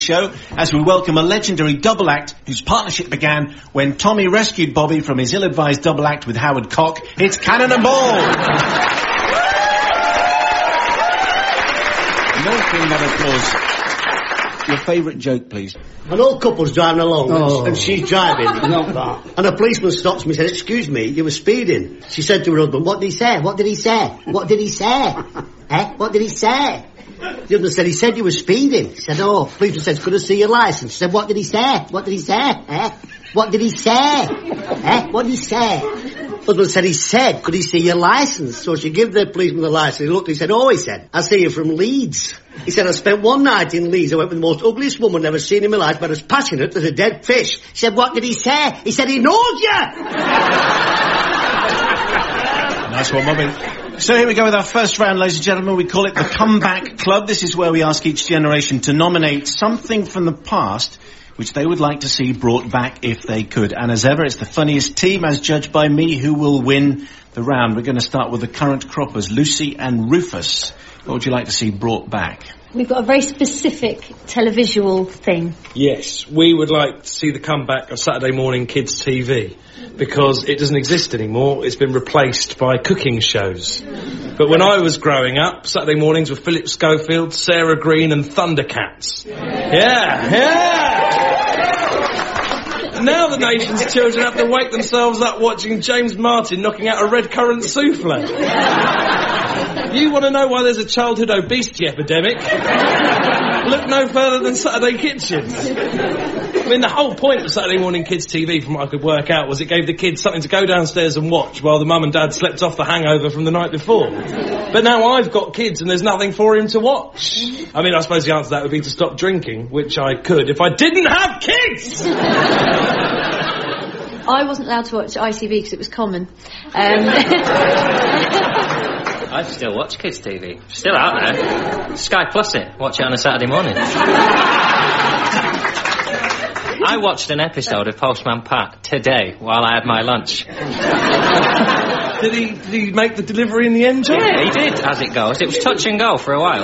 show as we welcome a legendary double act whose partnership began when Tommy rescued Bobby from his ill-advised double act with Howard Cock. It's Cannon and Ball. Milking that applause. Your favourite joke, please. An old couple's driving along and she's driving and a policeman stops me and said, "Excuse me, you were speeding." She said to her husband, "What did he say? What did he say? What did he say? What did he say?" The other said, "He said you were speeding." He said, "Oh." Policeman said, "Could I see your licence?" She said, "What did he say? What did he say? What did he say? What did he say?" Husband said, "He said, could he see your licence?" So she gave the policeman the licence. He looked, he said, "Oh," he said, "I see you from Leeds." He said, "I spent one night in Leeds. I went with the most ugliest woman I've ever seen in my life, but as passionate as a dead fish." He said, "What did he say?" He said, "He knows you." Nice one, Bobby. So here we go with our first round, ladies and gentlemen. We call it the Comeback Club. This is where we ask each generation to nominate something from the past which they would like to see brought back if they could. And as ever, it's the funniest team, as judged by me, who will win the round. We're going to start with the current croppers, Lucy and Rufus. What would you like to see brought back? We've got a very specific televisual thing. Yes, we would like to see the comeback of Saturday morning kids' TV, because it doesn't exist anymore. It's been replaced by cooking shows. But when I was growing up, Saturday mornings were Philip Schofield, Sarah Green and Thundercats. Yeah! Now the nation's children have to wake themselves up watching James Martin knocking out a red currant souffle. You want to know why there's a childhood obesity epidemic? Look no further than Saturday Kitchens. I mean, the whole point of Saturday morning kids' TV, from what I could work out, was it gave the kids something to go downstairs and watch while the mum and dad slept off the hangover from the night before. But now I've got kids and there's nothing for him to watch. I mean, I suppose the answer to that would be to stop drinking, which I could if I didn't have kids! I wasn't allowed to watch ITV because it was common. I still watch kids' TV. Still out there. Sky Plus it. Watch it on a Saturday morning. I watched an episode of Postman Pat today while I had my lunch. Did he make the delivery in the end, John? Yeah, he did, as it goes. It was touch and go for a while.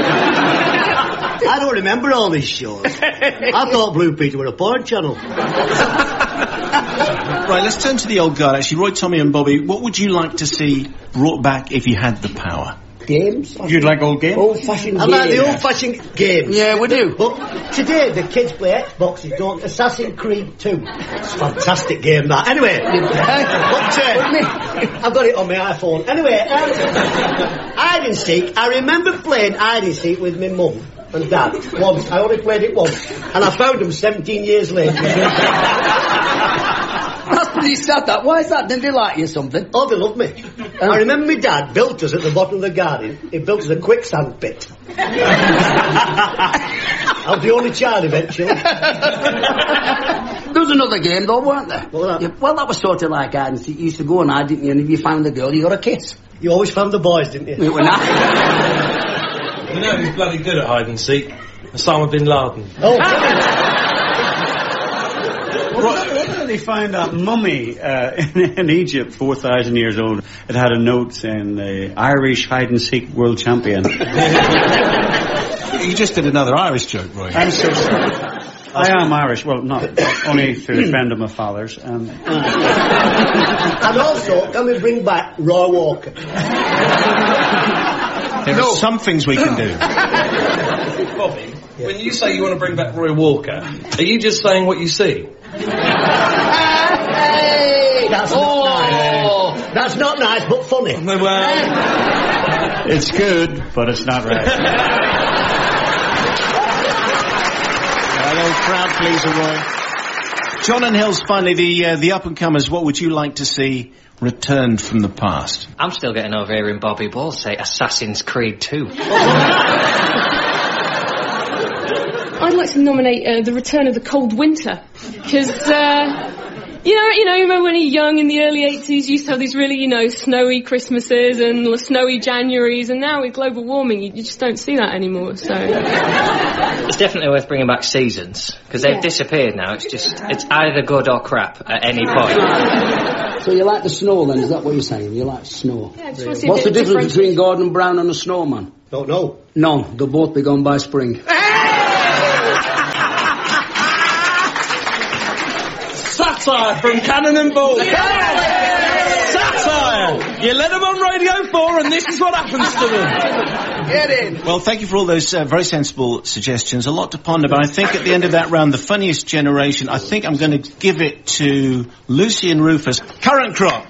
I don't remember all these shows. I thought Blue Peter were a porn channel. Right, let's turn to the old guard, actually. Roy, Tommy and Bobby, what would you like to see brought back if you had the power? Games. You'd like old games? Old-fashioned games. I like the old-fashioned games. Yeah, we do. But today, the kids play Xboxes, don't. Assassin's Creed 2. It's a fantastic game, that. Anyway, I've got it on my iPhone. Anyway, hide and seek. I remember playing hide and seek with my mum and dad once. I only played it once. And I found them 17 years later. That's pretty sad, that. Why is that? Didn't they like you something? Oh, they love me. I remember my dad built us at the bottom of the garden. He built us a quicksand pit. I was the only child eventually. There was another game though, weren't there? What was that? Yeah, well, that was sort of like hide and seek. You used to go and hide, didn't you? And if you found the girl, you got a kiss. You always found the boys, didn't you? You were not. You know who's bloody good at hide and seek? Osama bin Laden. Oh. Well, they find that mummy in Egypt, 4,000 years old. It had a note saying Irish hide and seek world champion. You just did another Irish joke, Roy. I'm so sorry. I am Irish. Well, not only through a friend of my father's. And also, can we bring back Roy Walker? There are some things we can do. Bobby, when you say you want to bring back Roy Walker, are you just saying what you see? Hey, that's not nice. That's not nice, but funny. Well, It's good, but it's not right. Hello, crowd pleaser, Roy. John and Hills, finally, the up-and-comers, what would you like to see returned from the past? I'm still getting over hearing Bobby Ball say Assassin's Creed 2. I'd like to nominate the return of the cold winter, because, you remember when you're young in the early 80s, you used to have these really, snowy Christmases and snowy Januaries, and now with global warming, you just don't see that anymore, so... It's definitely worth bringing back seasons, because they've disappeared now. It's either good or crap at any point. So you like the snow then, is that what you're saying? You like snow? Yeah, I just want to see What's a the bit difference between Gordon Brown and a snowman? Don't know. None. They'll both be gone by spring. satire from Cannon and Ball. Satire! You let them on Radio 4 and this is what happens to them. Get in. Well, thank you for all those very sensible suggestions. A lot to ponder, but I think at the end of that round, the funniest generation, I think I'm going to give it to Lucy and Rufus. Current crop.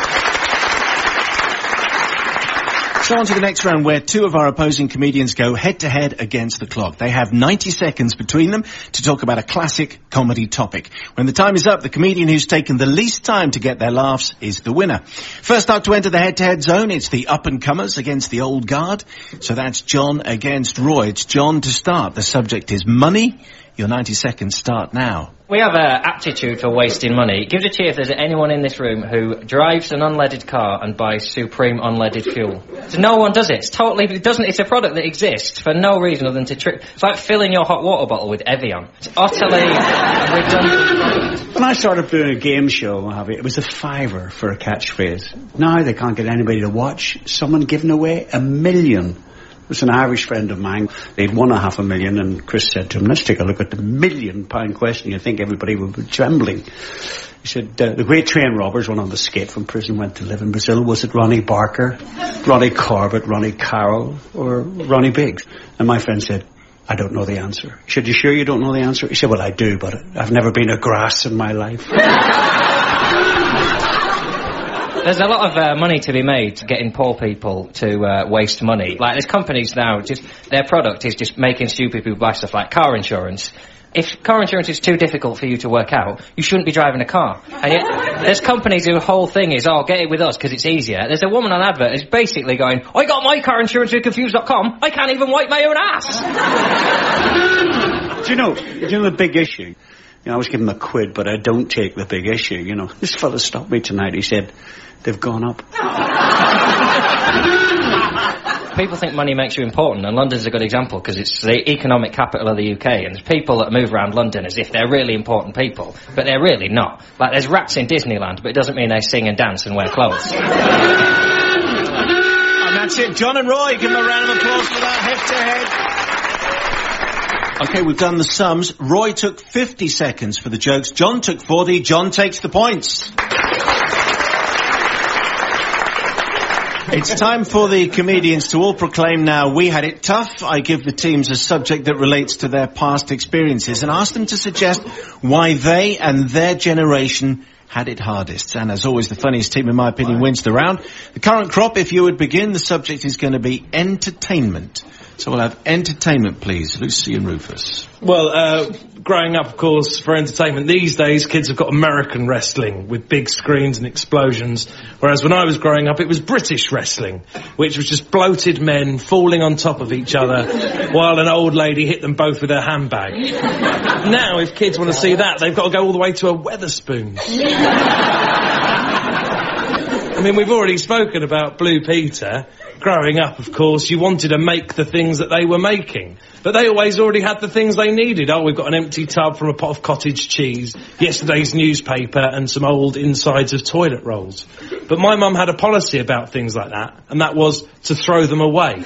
So on to the next round, where two of our opposing comedians go head-to-head against the clock. They have 90 seconds between them to talk about a classic comedy topic. When the time is up, the comedian who's taken the least time to get their laughs is the winner. First up to enter the head-to-head zone, it's the up-and-comers against the old guard. So that's John against Roy. It's John to start. The subject is money. Your 90 seconds start now. We have an aptitude for wasting money. Give it a cheer if there's anyone in this room who drives an unleaded car and buys Supreme unleaded fuel. So no one does it. It's a product that exists for no reason other than to trick. It's like filling your hot water bottle with Evian. It's utterly redundant. When I started doing a game show, it was a $5 for a catchphrase. Now they can't get anybody to watch someone giving away $1 million. It was an Irish friend of mine. They'd won $500,000, and Chris said to him, let's take a look at the £1 million question. You think everybody would be trembling. He said, the great train robbers went on the skate from prison, went to live in Brazil. Was it Ronnie Barker, Ronnie Corbett, Ronnie Carroll, or Ronnie Biggs? And my friend said, I don't know the answer. He said, you sure you don't know the answer? He said, well, I do, but I've never been a grass in my life. There's a lot of money to be made getting poor people to waste money. Like, there's companies now, just their product is just making stupid people buy stuff like car insurance. If car insurance is too difficult for you to work out, you shouldn't be driving a car. And yet, there's companies whose whole thing is, get it with us because it's easier. There's a woman on advert who's basically going, I got my car insurance with Confused.com, I can't even wipe my own ass. Do you know the big issue? I always give them a quid, but I don't take the big issue, This fella stopped me tonight, he said, they've gone up. People think money makes you important, and London's a good example because it's the economic capital of the UK, and there's people that move around London as if they're really important people, but they're really not. Like, there's rats in Disneyland, but it doesn't mean they sing and dance and wear clothes. And that's it. John and Roy, give them a round of applause for that head-to-head. Okay, we've done the sums. Roy took 50 seconds for the jokes. John took 40. John takes the points. It's time for the comedians to all proclaim now, we had it tough. I give the teams a subject that relates to their past experiences and ask them to suggest why they and their generation had it hardest. And as always, the funniest team, in my opinion, wins the round. The current crop, if you would begin, the subject is going to be entertainment. So we'll have entertainment, please. Lucy and Rufus. Well, growing up, of course, for entertainment, these days kids have got American wrestling with big screens and explosions, whereas when I was growing up it was British wrestling, which was just bloated men falling on top of each other while an old lady hit them both with her handbag. Now, if kids want to see that, they've got to go all the way to a Wetherspoons. I mean, we've already spoken about Blue Peter. Growing up, of course, you wanted to make the things that they were making. But they always already had the things they needed. Oh, we've got an empty tub from a pot of cottage cheese, yesterday's newspaper, and some old insides of toilet rolls. But my mum had a policy about things like that, and that was to throw them away.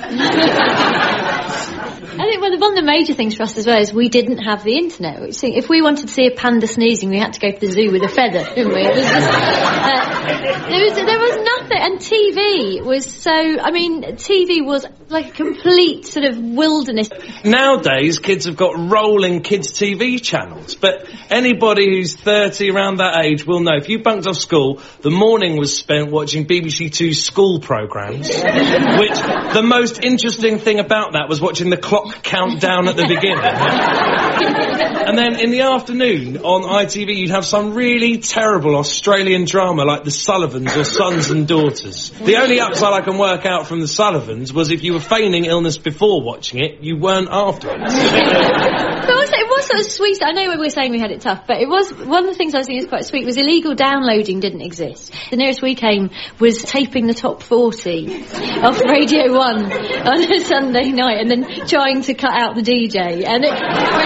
I think one of the major things for us as well is we didn't have the internet. If we wanted to see a panda sneezing, we had to go to the zoo with a feather, didn't we? It was just, there was nothing. And TV was TV was like a complete sort of wilderness. Nowadays, kids have got rolling kids' TV channels, but anybody who's 30 around that age will know if you bunked off school, the morning was spent watching BBC Two's school programmes, which the most interesting thing about that was watching the clock count down at the beginning. And then in the afternoon on ITV you'd have some really terrible Australian drama like The Sullivans or Sons and Daughters. The only upside I can work out from The Sullivans was if you were feigning illness before watching it, you weren't afterwards. But also, it was sort of sweet. I know we were saying we had it tough, but it was one of the things I was thinking was quite sweet was illegal downloading didn't exist. The nearest we came was taping the top 40 off Radio 1 on a Sunday night and then trying to cut out the DJ. And it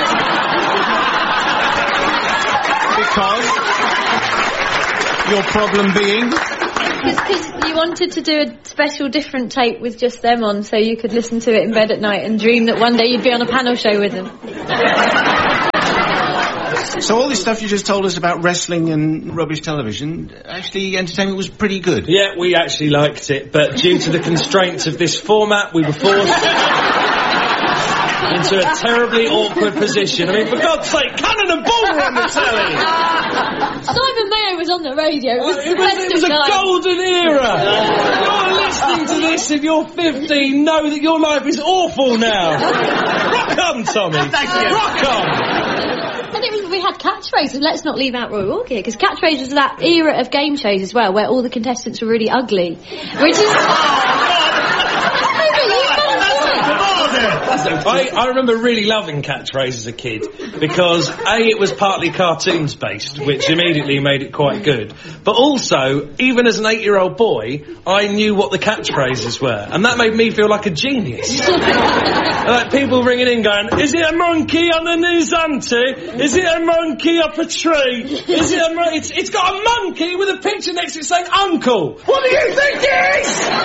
because your problem being? Because you wanted to do a special different tape with just them on so you could listen to it in bed at night and dream that one day you'd be on a panel show with them. So all this stuff you just told us about wrestling and rubbish television, actually entertainment was pretty good. Yeah, we actually liked it, but due to the constraints of this format, we were forced into a terribly awkward position. I mean, for God's sake, Cannon and Ball were on the telly! Simon Mayo was on the radio. It was a golden era! You're listening to this if you're 15, know that your life is awful now! Rock on, Tommy! Thank you. Rock on! And we had catchphrases. Let's not leave out Roy Walker here, because catchphrases was that era of game shows as well, where all the contestants were really ugly. Which is... I remember really loving Catchphrase as a kid because A, it was partly cartoons based, which immediately made it quite good, but also, even as an 8-year-old boy, I knew what the catchphrases were, and that made me feel like a genius. Like people ringing in going, is it a monkey on the news auntie? Is it a monkey up a tree? Is it a monkey? It's got a monkey with a picture next to it saying uncle. What do you think it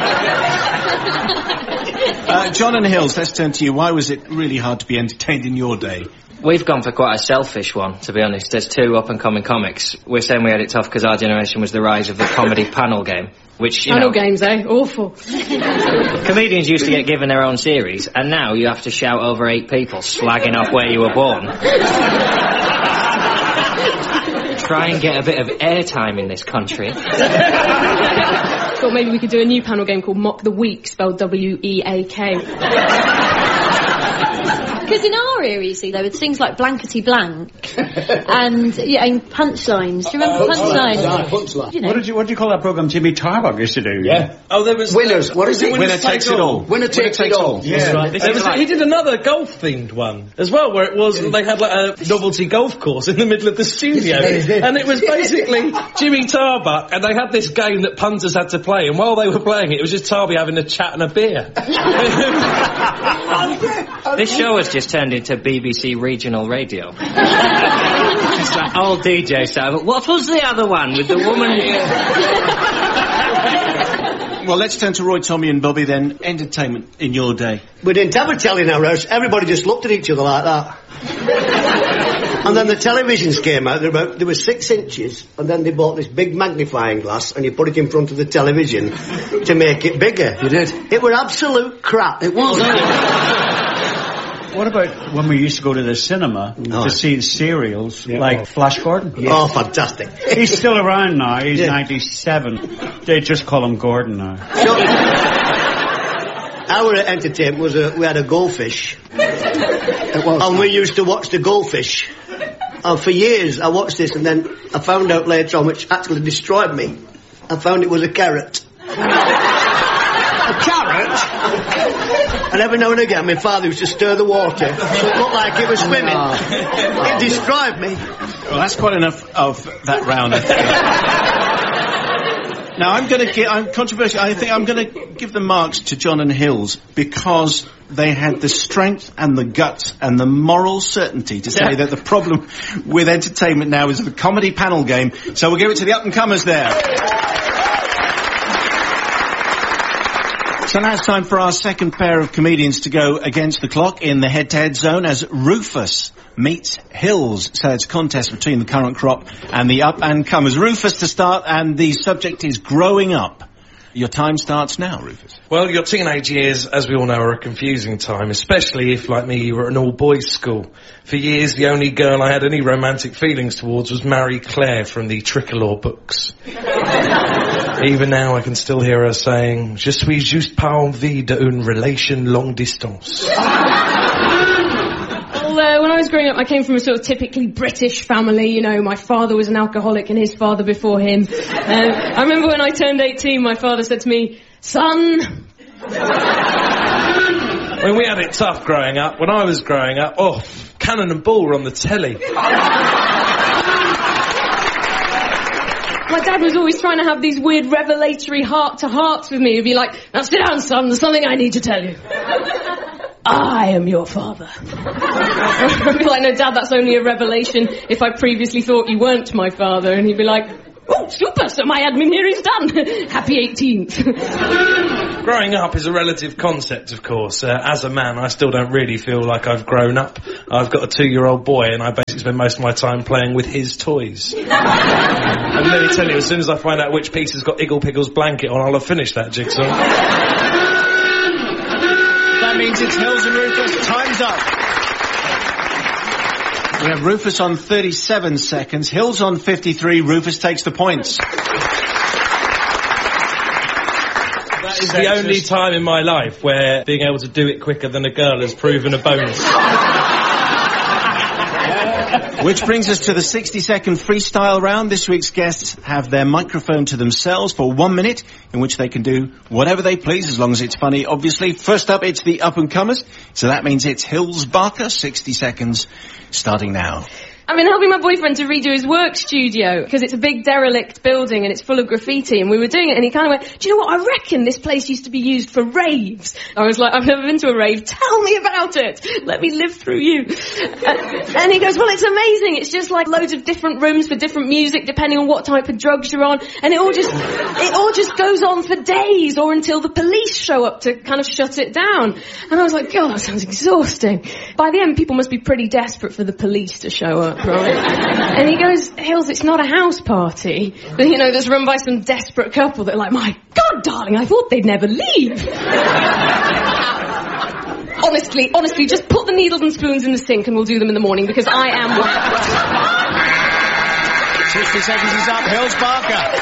is? John and Hills, let's turn to you. Why was it really hard to be entertained in your day? We've gone for quite a selfish one, to be honest. There's 2 up-and-coming comics. We're saying we had it tough because our generation was the rise of the comedy panel game, which, you panel know... games, eh? Awful. Comedians used to get given their own series, and now you have to shout over 8 people slagging off where you were born. Try and get a bit of airtime in this country. Thought maybe we could do a new panel game called Mock the Week, spelled W-E-A-K. Because in our era, you see, there were things like Blankety Blank and punchlines. Do you remember punchlines? Punchline. You know. What do you call that programme Jimmy Tarbuck used to do? Yeah. Oh, there was... Winners. What is it? Winner takes it all. Winner takes it all. Yeah. Right. He did another golf-themed one as well, where it was they had like a novelty golf course in the middle of the studio, and it was basically Jimmy Tarbuck, and they had this game that punters had to play, and while they were playing it was just Tarby having a chat and a beer. This show has just turned into BBC regional radio. It's like old DJ style. What was the other one with the woman here? Well, let's turn to Roy, Tommy and Bobby then. Entertainment in your day. We didn't have a telly in our house. Everybody just looked at each other like that. And then the televisions came out. They were 6 inches, and then they bought this big magnifying glass, and you put it in front of the television to make it bigger. You did? It was absolute crap. It was. What about when we used to go to the cinema to see the serials, like Flash Gordon? Yeah. Oh, fantastic. He's still around now. He's 97. They just call him Gordon now. So, our entertainment was we had a goldfish. It was. And we used to watch the goldfish. And for years I watched this, and then I found out later on, which actually destroyed me. I found it was a carrot. A carrot? And every now and again my father used to stir the water so it looked like it was swimming. It destroyed me. Well, that's quite enough of that round. Now, I'm controversial. I think I'm going to give the marks to John and Hills because they had the strength and the guts and the moral certainty to say that the problem with entertainment now is the comedy panel game. So we'll give it to the up-and-comers there. So now it's time for our second pair of comedians to go against the clock in the head-to-head zone as Rufus meets Hills. So it's a contest between the current crop and the up-and-comers. Rufus to start, and the subject is growing up. Your time starts now, Rufus. Well, your teenage years, as we all know, are a confusing time, especially if, like me, you were at an all-boys school. For years, the only girl I had any romantic feelings towards was Marie Claire from the Tricolore books. Even now, I can still hear her saying, "Je suis juste pas envie d'une relation longue distance." Well, when I was growing up, I came from a sort of typically British family. You know, my father was an alcoholic and his father before him. I remember when I turned 18, my father said to me, "Son..." I mean, we had it tough growing up. When I was growing up, Cannon and Ball were on the telly. My dad was always trying to have these weird revelatory heart-to-hearts with me. He'd be like, "Now sit down, son, there's something I need to tell you. I am your father." I'd be like, "No, Dad, that's only a revelation if I previously thought you weren't my father." And he'd be like, Oh, super, so my admin here is done. Happy 18th. Growing up is a relative concept, of course. As a man, I still don't really feel like I've grown up. I've got a 2-year-old boy, and I basically spend most of my time playing with his toys. And let me tell you, as soon as I find out which piece has got Iggle Piggle's blanket on, I'll have finished that jigsaw. That means it's Hills and Rufus. Time's up. We have Rufus on 37 seconds, Hills on 53. Rufus takes the points. That is the only time in my life where being able to do it quicker than a girl has proven a bonus. Which brings us to the 60-second freestyle round. This week's guests have their microphone to themselves for 1 minute, in which they can do whatever they please, as long as it's funny, obviously. First up, it's the up-and-comers, so that means it's Hills Barker. 60 seconds, starting now. I've been helping my boyfriend to redo his work studio because it's a big derelict building and it's full of graffiti, and we were doing it and he kind of went, do you know what, I reckon this place used to be used for raves. I was like, I've never been to a rave, tell me about it, let me live through you. And he goes, well, it's amazing, it's just like loads of different rooms for different music depending on what type of drugs you're on, and it all just goes on for days or until the police show up to kind of shut it down. And I was like, God, that sounds exhausting. By the end, people must be pretty desperate for the police to show up. Right? And he goes, Hills, it's not a house party, but, you know, that's run by some desperate couple that are like, my God, darling, I thought they'd never leave. Honestly, just put the needles and spoons in the sink and we'll do them in the morning because I am wet. 60 seconds is up. Hills Barker.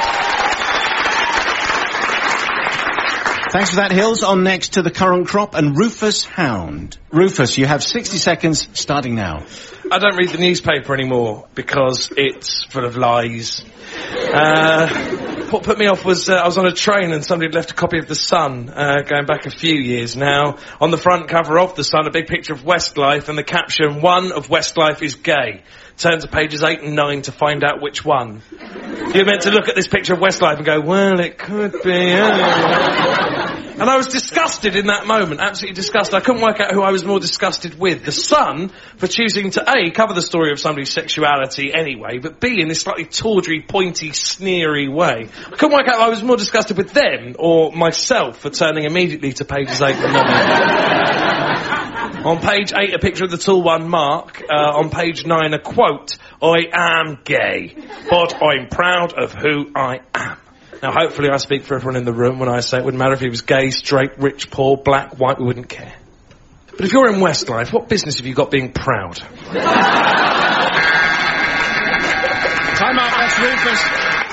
Thanks for that, Hills. On next to the current crop and Rufus Hound. Rufus, you have 60 seconds starting now. I don't read the newspaper anymore because it's full of lies. What put me off was I was on a train and somebody had left a copy of The Sun, going back a few years now. On the front cover of The Sun, a big picture of Westlife and the caption, "One of Westlife is gay." Turn to pages 8 and 9 to find out which one. You're meant to look at this picture of Westlife and go, well, it could be. And I was disgusted in that moment, absolutely disgusted. I couldn't work out who I was more disgusted with. The Sun, for choosing to A, cover the story of somebody's sexuality anyway, but B, in this slightly tawdry, pointy, sneery way. I couldn't work out if I was more disgusted with them or myself for turning immediately to pages 8 and 9. On page 8, a picture of the tall one, Mark. On page 9, a quote, "I am gay, but I'm proud of who I am." Now, hopefully I speak for everyone in the room when I say it wouldn't matter if he was gay, straight, rich, poor, black, white, we wouldn't care. But if you're in Westlife, what business have you got being proud? Time out, that's Rufus.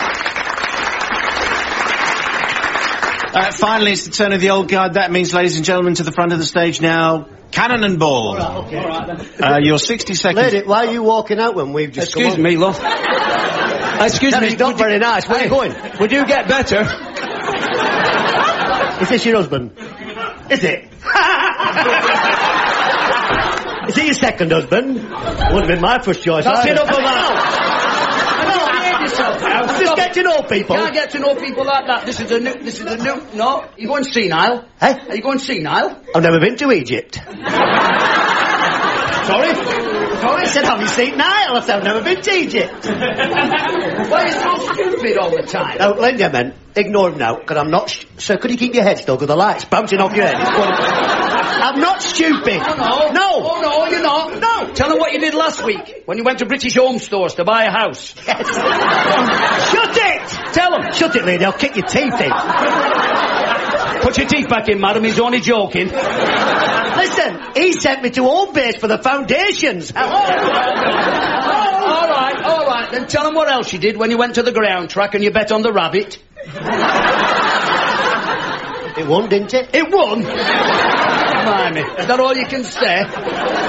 Finally, it's the turn of the old guard. That means, ladies and gentlemen, to the front of the stage now, Cannonball. Okay. All right, then. Your 60 seconds. Lady, why are you walking out when we've just Excuse me, love. Excuse me. It's not very nice. Where are you going? Would you get better? Is this your husband? Is it? Is it your second husband? Would have been my first choice. That's either. enough of that. Just get to know people. Can't get to know people like that. This is a new, no, you going senile? Eh? Are you going senile? I've never been to Egypt. Sorry? I said, have you seen Nile? I said, I've never been to Egypt. Why are you so stupid all the time? Now, Linda, man, ignore him now, because I'm not... Sir, could you keep your head still, because the light's bouncing off your head. I'm not stupid. No. Oh, no, you're not. No. Tell them what you did last week, when you went to British Home Stores to buy a house. Yes. Shut it! Tell them. Shut it, lady, I'll kick your teeth in. Put your teeth back in, madam, he's only joking. Listen, he sent me to Home Base for the foundations. All right, then tell them what else you did when you went to the ground track and you bet on the rabbit. It won, didn't it? It won? Blimey, is that all you can say? The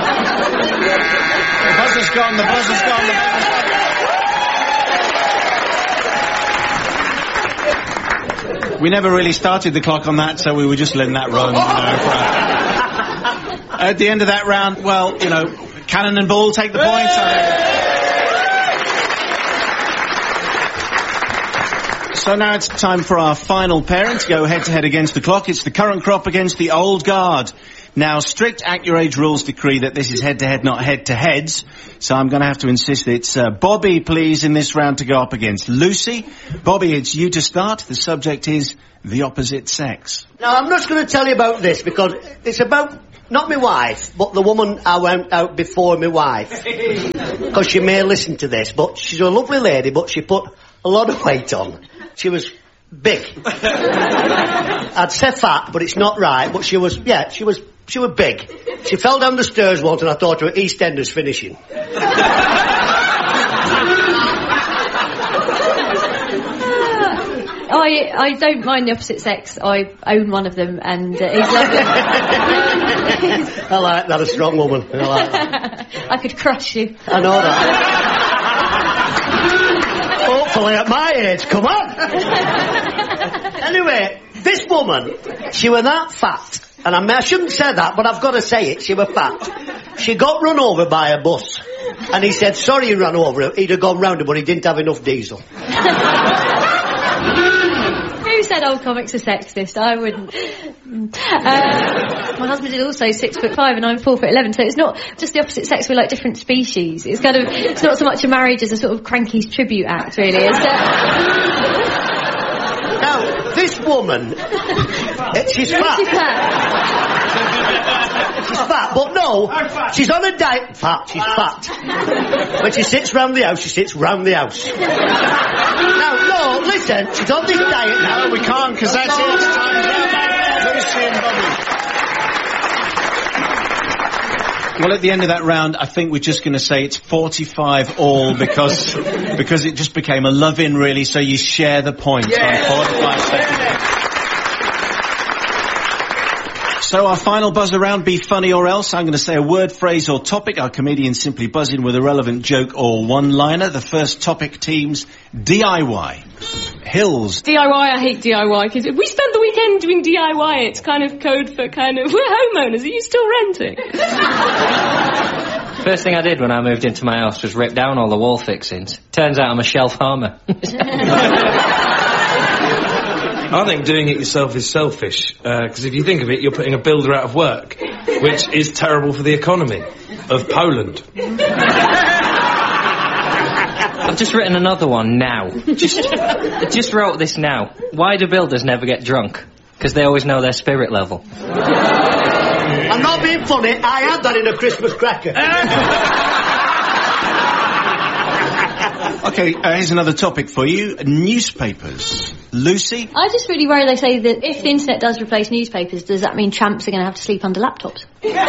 buzzer's gone, the buzzer's gone, the buzzer's gone. We never really started the clock on that, so we were just letting that run, At the end of that round, well, you know, Cannonball take the points. So now it's time for our final pairing to go head-to-head against the clock. It's the current crop against the old guard. Now, strict AccuRage rules decree that this is head-to-head, not head-to-heads, so I'm going to have to insist it's Bobby, please, in this round to go up against Lucy. Bobby, it's you to start. The subject is the opposite sex. Now, I'm not going to tell you about this because it's about, not my wife, but the woman I went out before my wife. Because she may listen to this, but she's a lovely lady, but she put a lot of weight on. She was big. I'd say fat, but it's not right, but she was big. She fell down the stairs once and I thought her at EastEnders finishing. I don't mind the opposite sex. I own one of them, and he's lovely. I like that, a strong woman. I like that. I could crush you. I know that. Hopefully at my age, come on. Anyway, this woman, she was that fat. And I shouldn't say that, but I've got to say it, she was fat. She got run over by a bus. And he said, sorry he ran over her. He'd have gone round her, but he didn't have enough diesel. Who said old comics are sexist? I wouldn't. My husband is also 6'5" and I'm 4'11", so it's not just the opposite sex, we're like different species. It's kind of, it's not so much a marriage as a sort of Cranky's tribute act, really. Now, this woman, she's fat. She's fat, but no, she's on a diet. She's fat. When she sits round the house, she sits round the house. Now, no, listen, she's on this diet now. No, we can't, because that's it. It's time's up. Lucy and Bobby. Well, at the end of that round, I think we're just going to say it's 45 all because it just became a love-in, really, so you share the points on 45 seconds. So our final buzz around, be funny or else. I'm going to say a word, phrase or topic. Our comedians simply buzz in with a relevant joke or one-liner. The first topic team's DIY. Hills. DIY, I hate DIY, because if we spend the weekend doing DIY, it's kind of code for kind of, we're homeowners, are you still renting? First thing I did when I moved into my house was rip down all the wall fixings. Turns out I'm a shelf farmer. I think doing it yourself is selfish, because if you think of it, you're putting a builder out of work, which is terrible for the economy of Poland. I've just written another one now. Just wrote this now. Why do builders never get drunk? Because they always know their spirit level. I'm not being funny, I had that in a Christmas cracker. Okay, here's another topic for you. Newspapers. Lucy? I just really worry they say that if the internet does replace newspapers, does that mean tramps are going to have to sleep under laptops?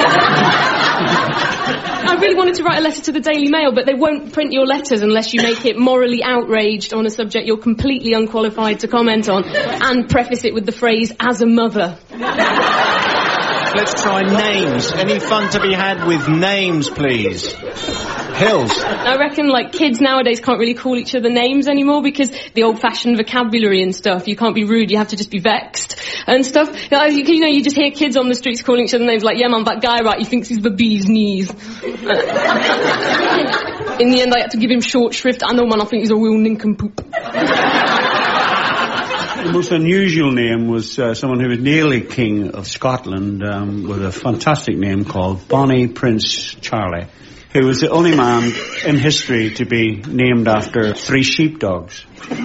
I really wanted to write a letter to the Daily Mail, but they won't print your letters unless you make it morally outraged on a subject you're completely unqualified to comment on, and preface it with the phrase, as a mother. Let's try names. Any fun to be had with names, please? Hills. I reckon, like, kids nowadays can't really call each other names anymore because the old-fashioned vocabulary and stuff. You can't be rude, you have to just be vexed and stuff. You know, you just hear kids on the streets calling each other names like, yeah, man, that guy, right, he thinks he's the bee's knees. In the end, I had to give him short shrift. I know, man, I think he's a real nincompoop. The most unusual name was someone who was nearly King of Scotland, with a fantastic name called Bonnie Prince Charlie, who was the only man in history to be named after 3 sheepdogs.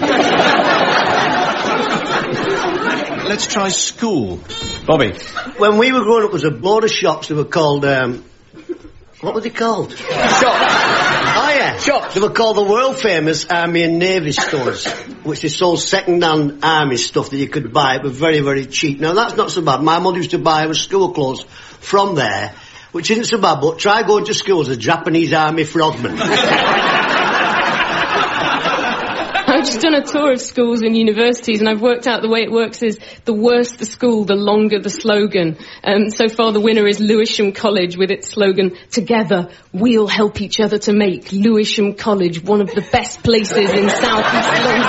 Let's try school. Bobby. When we were growing up, there was a load of shops that were called, what were they called? Shops. Oh, yeah. Shops. They were called the world famous Army and Navy stores, which they sold second-hand army stuff that you could buy. It was very, very cheap. Now, that's not so bad. My mother used to buy her school clothes from there, which isn't so bad, but try going to school as a Japanese army frogman. I've just done a tour of schools and universities, and I've worked out the way it works is the worse the school, the longer the slogan. So far the winner is Lewisham College with its slogan, "Together we'll help each other to make Lewisham College one of the best places in South East London."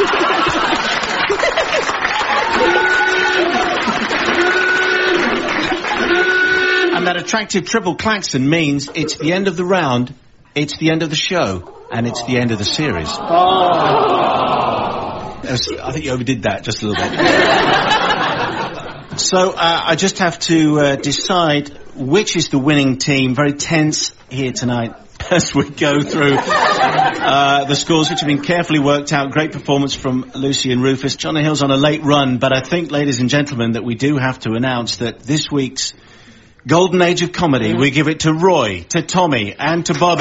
And that attractive triple klaxon means it's the end of the round, it's the end of the show, and it's the end of the series. I think you overdid that just a little bit. So, I just have to decide which is the winning team. Very tense here tonight as we go through the scores, which have been carefully worked out. Great performance from Lucy and Rufus. John Hill's on a late run, but I think, ladies and gentlemen, that we do have to announce that this week's Golden Age of Comedy, we give it to Roy, to Tommy, and to Bobby.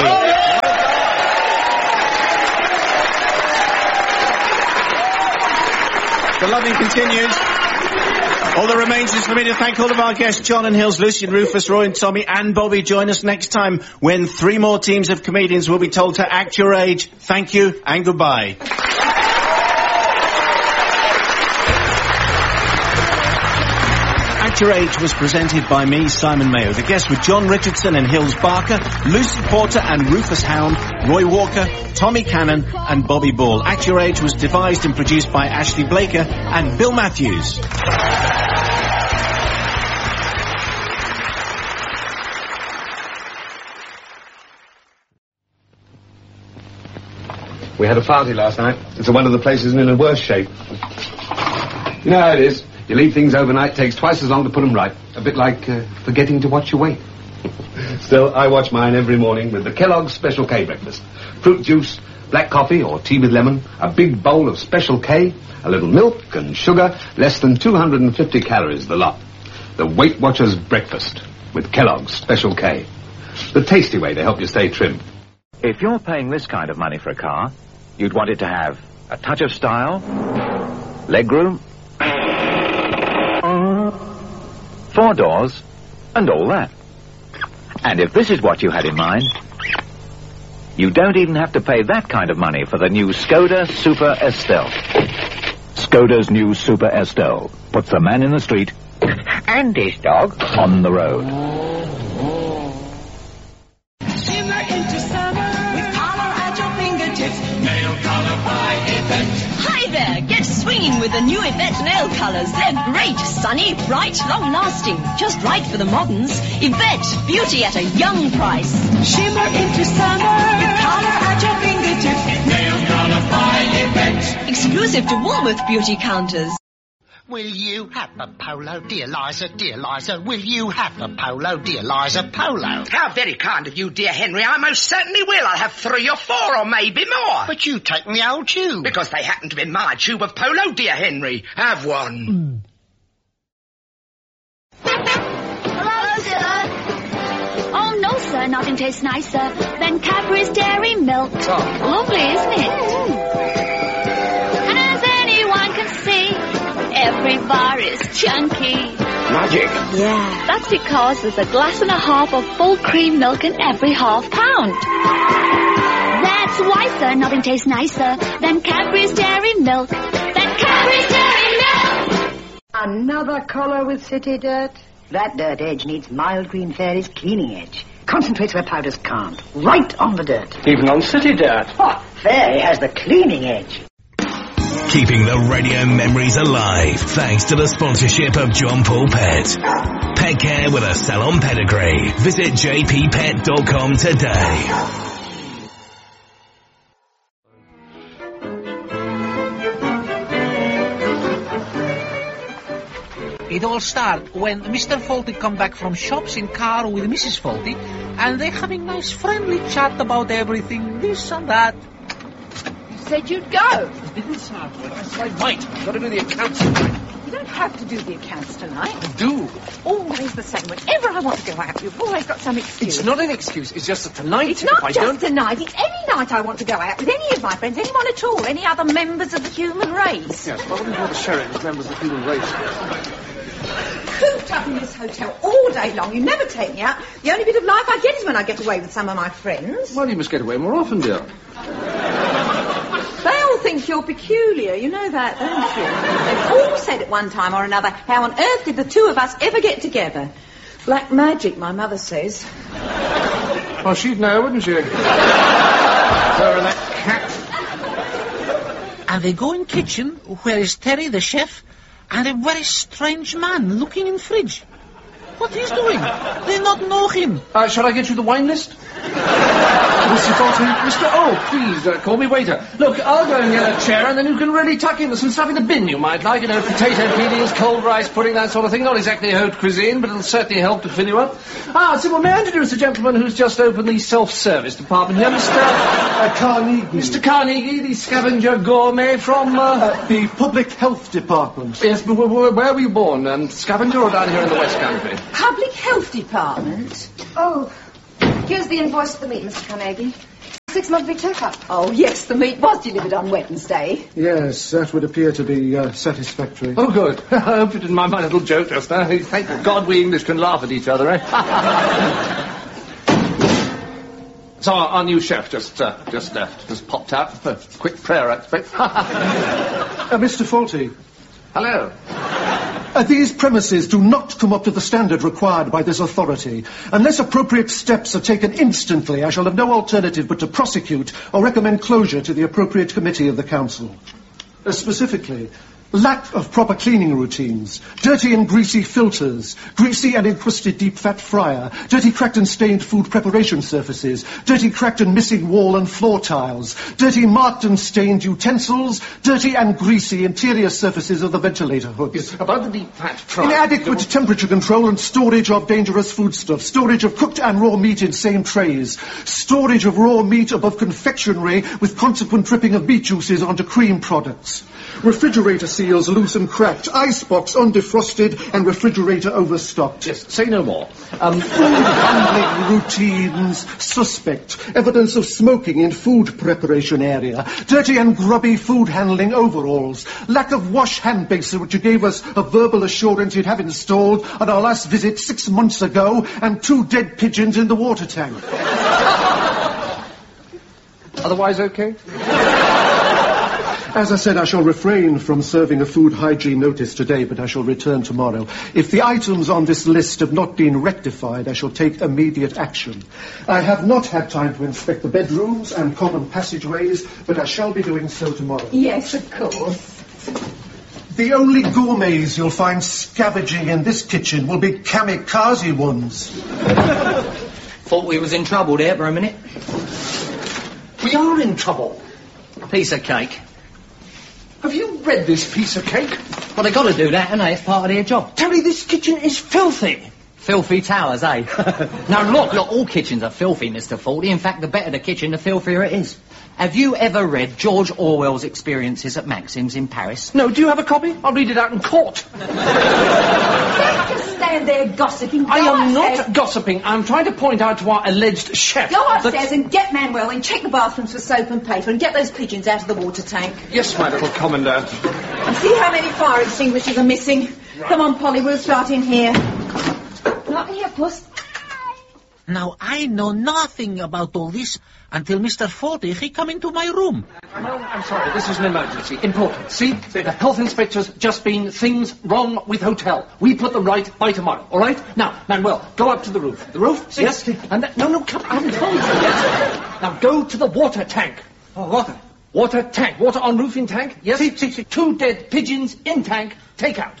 The loving continues. All that remains is for me to thank all of our guests, John and Hills, Lucy and Rufus, Roy and Tommy, and Bobby. Join us next time when 3 more teams of comedians will be told to act your age. Thank you and goodbye. Act Your Age was presented by me, Simon Mayo. The guests were John Richardson and Hills Barker, Lucy Porter and Rufus Hound, Roy Walker, Tommy Cannon and Bobby Ball. Act Your Age was devised and produced by Ashley Blaker and Bill Matthews. We had a party last night. It's one of the places in a worse shape. You know how it is. You leave things overnight, takes twice as long to put them right. A bit like forgetting to watch your weight. Still, I watch mine every morning with the Kellogg's Special K breakfast. Fruit juice, black coffee or tea with lemon, a big bowl of Special K, a little milk and sugar, less than 250 calories the lot. The Weight Watchers breakfast with Kellogg's Special K. The tasty way to help you stay trim. If you're paying this kind of money for a car, you'd want it to have a touch of style, legroom, 4 doors, and all that. And if this is what you had in mind, you don't even have to pay that kind of money for the new Skoda Super Estelle. Skoda's new Super Estelle puts the man in the street and his dog on the road. Shimmer into summer with collar at your fingertips. Nail color by Yvette. Hi there, get swinging with the new Yvette nail colors. They're great, sunny, bright, long-lasting, just right for the moderns. Yvette, beauty at a young price. Shimmer into summer with collar at your fingertips. Nail color by Yvette. Exclusive to Woolworth beauty counters. Will you have a polo, dear Liza, dear Liza? Will you have a polo, dear Liza, polo? How very kind of you, dear Henry. I most certainly will. I'll have 3 or 4 or maybe more. But you take the old tube. Because they happen to be my tube of polo, dear Henry. Have one. Hello, sir. Oh, no, sir. Nothing tastes nicer than Cadbury's Dairy Milk. Oh. Lovely, isn't it? And as anyone can see, every bar is chunky. Magic. Yeah, that's because there's a glass and a half of full cream milk in every half pound. That's why, sir, nothing tastes nicer than Cadbury's Dairy Milk. Cadbury's Dairy Milk! Another collar with city dirt? That dirt edge needs Mild Green Fairy's cleaning edge. Concentrates where powders can't. Right on the dirt. Even on city dirt. Oh, Fairy has the cleaning edge. Keeping the radio memories alive thanks to the sponsorship of John Paul Pet. Pet care with a salon pedigree. Visit jppet.com today. It all started when Mr. Fawlty come back from shops in car with Mrs. Fawlty, and they having nice friendly chat about everything, this and that. Said you'd go. I didn't sound good. I said, mate, I've got to do the accounts tonight. You don't have to do the accounts tonight. I do. Always the same. Whenever I want to go out, you've always got some excuse. It's not an excuse. It's just that tonight, it's not just tonight. It's any night I want to go out with any of my friends, anyone at all, any other members of the human race. Yes, but I wouldn't bother sharing with members of the human race. Cooped up in this hotel all day long. You never take me out. The only bit of life I get is when I get away with some of my friends. Well, you must get away more often, dear. They all think you're peculiar, you know that, don't you? They've all said at one time or another, how on earth did the two of us ever get together? Black magic, my mother says. Well, she'd know, wouldn't she? Her and that cat. And they go in kitchen, where is Terry, the chef, and a very strange man looking in fridge. What he's doing? They not know him. Shall I get you the wine list? Lucy Mr. Oh, please, call me waiter. Look, I'll go and get a chair and then you can really tuck in. There's some stuff in the bin you might like, potato peelings, cold rice pudding, that sort of thing. Not exactly haute cuisine, but it'll certainly help to fill you up. So, well, may I introduce the gentleman who's just opened the self-service department here, Mr. Carnegie. Mr. Carnegie, the scavenger gourmet from, the Public Health Department. Yes, but where were you born? Scavenger or down here in the West Country? Public Health Department? Oh, here's the invoice for the meat, Mr. Carnegie. 6-monthly checkup. Oh, yes, the meat was delivered on Wednesday. Yes, that would appear to be satisfactory. Oh, good. I hope you didn't mind my little joke just now. Thank God we English can laugh at each other, eh? So our new chef just left. Just popped out for a quick prayer, I expect. Mr. Faulty. Hello. These premises do not come up to the standard required by this authority. Unless appropriate steps are taken instantly, I shall have no alternative but to prosecute or recommend closure to the appropriate committee of the council. Specifically, lack of proper cleaning routines, dirty and greasy filters, greasy and encrusted deep fat fryer, dirty cracked and stained food preparation surfaces, dirty cracked and missing wall and floor tiles, dirty marked and stained utensils, dirty and greasy interior surfaces of the ventilator hoods. Yes, about the deep fat fryer. Inadequate temperature control and storage of dangerous foodstuffs, storage of cooked and raw meat in same trays, storage of raw meat above confectionery with consequent dripping of meat juices onto cream products. Refrigerator seals loose and cracked, icebox undefrosted and refrigerator overstocked. Yes, say no more. Food handling routines suspect. Evidence of smoking in food preparation area. Dirty and grubby food handling overalls. Lack of wash hand basin which you gave us a verbal assurance you'd have installed on our last visit 6 months ago, and 2 dead pigeons in the water tank. Otherwise okay? As I said, I shall refrain from serving a food hygiene notice today, but I shall return tomorrow. If the items on this list have not been rectified, I shall take immediate action. I have not had time to inspect the bedrooms and common passageways, but I shall be doing so tomorrow. Yes, of course. The only gourmets you'll find scavenging in this kitchen will be kamikaze ones. Thought we was in trouble there for a minute. We are in trouble. Piece of cake. Have you read this piece of cake? Well, they got to do that, haven't they? It's part of their job. Terry, this kitchen is filthy. Filthy towers, eh? Now, look, all kitchens are filthy, Mr. Faulty. In fact, the better the kitchen, the filthier it is. Have you ever read George Orwell's Experiences at Maxim's in Paris? No, do you have a copy? I'll read it out in court. Just stand there gossiping. I am not gossiping. I'm trying to point out to our alleged chef. Go upstairs and get Manuel and check the bathrooms for soap and paper and get those pigeons out of the water tank. Yes, my little commandant. And see how many fire extinguishers are missing. Come on, Polly, we'll start in here. Not here, Puss. Now, I know nothing about all this until Mr. Faulty, he come into my room. No, I'm sorry, this is an emergency. Important. See, the health inspector's just been things wrong with hotel. We put them right by tomorrow, all right? Now, Manuel, go up to the roof. The roof? See? Yes. And no, come, I haven't told you yet. Now, go to the water tank. Oh, water? Water tank. Water on roof in tank? Yes. See. 2 dead pigeons in tank. Take out.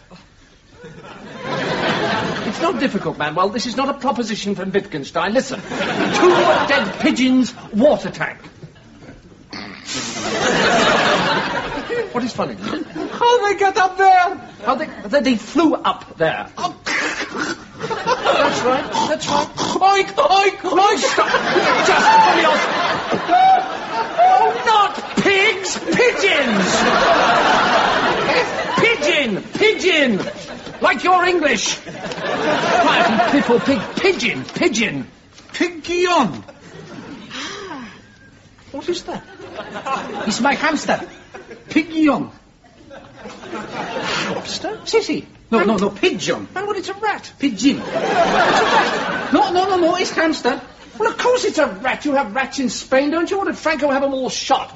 It's not difficult, Manuel. This is not a proposition from Wittgenstein. Listen. 2 dead pigeons, water tank. What is funny? How they got up there? How they flew up there. That's right. Oink, oink, oink. Stop. Just for your... Oh, not pigs, pigeons. Pigeon. Like your English. Quiet, piffle, pig, pigeon. Pigeon. What is that? It's my hamster. Pigeon. Hamster? Sissy. No, pigeon. Man, well, it's a rat. Pigeon. It's a rat. No, it's hamster. Well, of course it's a rat. You have rats in Spain, don't you? Or did Franco have them all shot?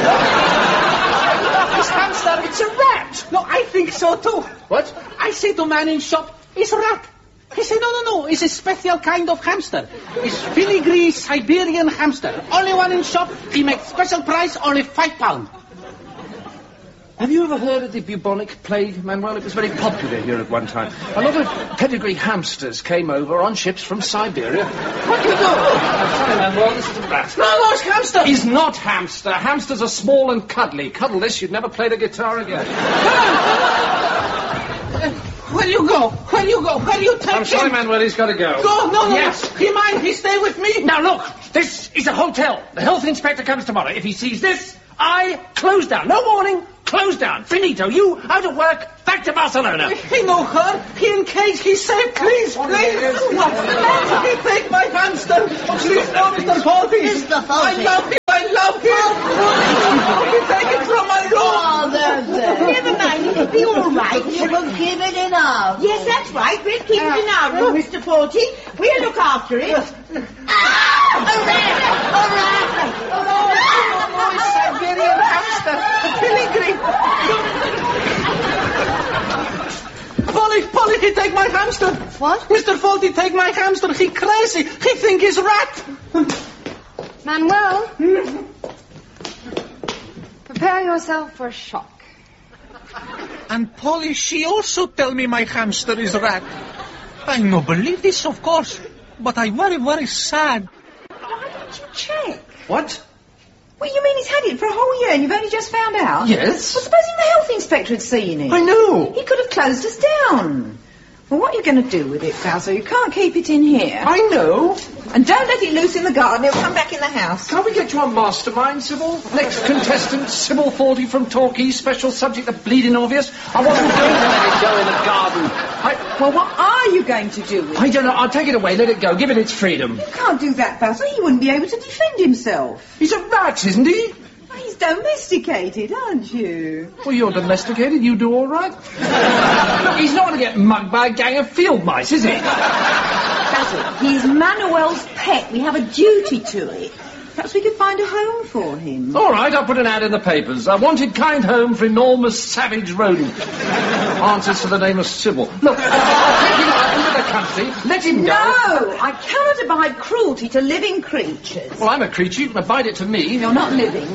It's hamster, it's a rat. No, I think so too. What? I say to man in shop, it's a rat. He said, no, it's a special kind of hamster. It's filigree Siberian hamster. Only one in shop, he makes special price, only £5. Have you ever heard of the bubonic plague, Manuel? It was very popular here at one time. A lot of pedigree hamsters came over on ships from Siberia. What do you do? I'm sorry, Manuel, this is a rat. No, it's hamster. He's not hamster. Hamsters are small and cuddly. Cuddle this, you'd never play the guitar again. Where you go? Where you go? Where you take him? I'm sorry, Manuel, he's got to go. Go, no. Yes. He mind, he stay with me. Now, look, this is a hotel. The health inspector comes tomorrow. If he sees this, I close down. No warning. Close down. Finito. You out of work. Back to Barcelona. He know her. He in cage. He safe. Please. What's the matter? He take my hamster. Please, no, Mr. Forty. Mr. Forty. I love him. He take it from my room. Oh, there. Never mind. It'll be all right. You will keep it in our room. Yes, that's right. We'll keep it in our room, Mr. Forty. We'll look after it. Siberian hamster. Pilgrim. Polly, he take my hamster. What? Mr. Faulty take my hamster. He crazy. He think he's rat. Manuel, prepare yourself for a shock. And Polly, she also tell me my hamster is rat. I no believe this, of course, but I very, very sad. Why don't you check? What? Well, you mean he's had it for a whole year and you've only just found out? Yes. Well, supposing the health inspector had seen it. I know. He could have closed us down. Well, what are you going to do with it, Basil? You can't keep it in here. I know. And don't let it loose in the garden. It'll come back in the house. Can't we get to our mastermind, Sybil? Next contestant, Sybil Forty from Torquay, special subject, the bleeding obvious. I wasn't going to let it go in the garden. Well, what are you going to do with it? I don't know. I'll take it away. Let it go. Give it its freedom. You can't do that, Basil. He wouldn't be able to defend himself. He's a rat, isn't he? Well, he's domesticated, aren't you? Well, you're domesticated. You do all right. He's not going to get mugged by a gang of field mice, is he? Basil, he's Manuel's pet. We have a duty to it. Perhaps we could find a home for him. All right, I'll put an ad in the papers. I wanted kind home for enormous savage rodent. Answers to the name of Sybil. Look, I'll take him out into the country. Let him go. No, I cannot abide cruelty to living creatures. Well, I'm a creature. You can abide it to me. You're not living.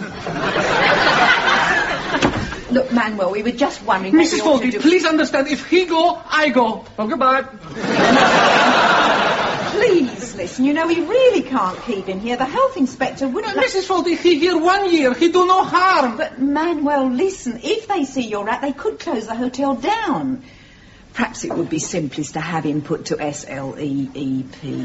Look, Manuel, we were just wondering... Mrs. Forty, please understand. If he go, I go. Oh, goodbye. Please listen. You know, we really can't keep him here. The health inspector wouldn't... Mrs. Forty, he here 1 year. He do no harm. But, Manuel, listen. If they see you're rat, they could close the hotel down. Perhaps it would be simplest to have him put to SLEEP.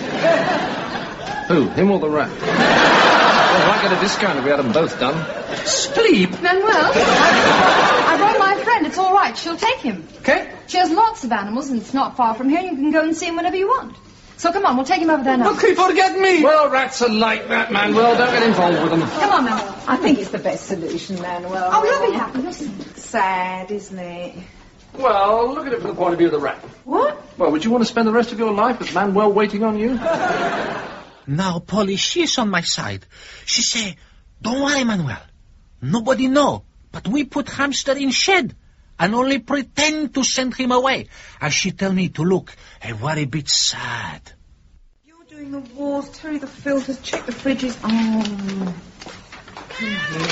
Who? Him or the rat? Well, I might get a discount if we had them both done. Sleep. Manuel, I brought my friend. It's all right. She'll take him. Okay. She has lots of animals, and it's not far from here. You can go and see him whenever you want. So come on, we'll take him over there now. But he forget me. Well, rats are like that, Manuel. Don't get involved with them. Come on, Manuel. I think it's the best solution, Manuel. Oh, you'll be happy. Listen. Sad, isn't it? Well, look at it from the point of view of the rat. What? Well, would you want to spend the rest of your life with Manuel waiting on you? Now, Polly, she's on my side. She say, don't worry, Manuel. Nobody know. But we put hamster in shed. And only pretend to send him away. And she tell me to look a very bit sad. You're doing the walls, through the filters, check the fridges. Oh. Come here.